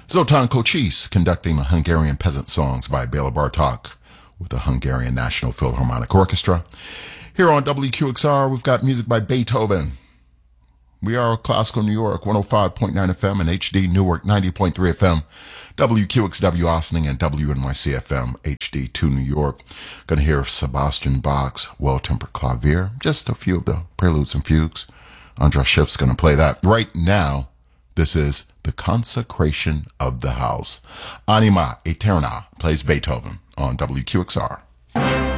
Zoltán Kocsis conducting the Hungarian peasant songs by Béla Bartók with the Hungarian National Philharmonic Orchestra. Here on WQXR, we've got music by Beethoven. We are Classical New York, 105.9 FM and HD Newark, 90.3 FM, WQXW Ossining and WNYC FM, HD2 New York. Going to hear Sebastian Bach's Well-Tempered Clavier, just a few of the preludes and fugues. Andras Schiff's going to play that. Right now, this is The Consecration of the House. Anima Eterna plays Beethoven on WQXR.